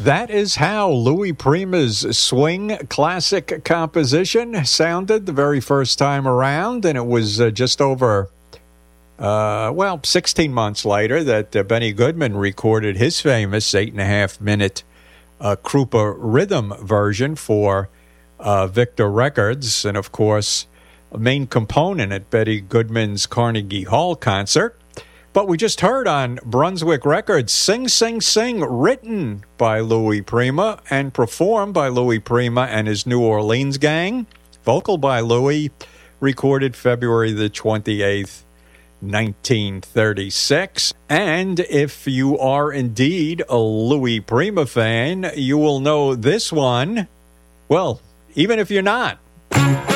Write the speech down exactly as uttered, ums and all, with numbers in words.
That is how Louis Prima's Swing classic composition sounded the very first time around, and it was uh, just over, uh, well, sixteen months later that uh, Benny Goodman recorded his famous eight and a half minute uh, Krupa rhythm version for uh, Victor Records, and of course, a main component at Benny Goodman's Carnegie Hall concert. But we just heard on Brunswick Records, Sing, Sing, Sing, written by Louis Prima and performed by Louis Prima and his New Orleans gang. Vocal by Louis, recorded February the twenty-eighth, nineteen thirty-six. And if you are indeed a Louis Prima fan, you will know this one. Well, even if you're not.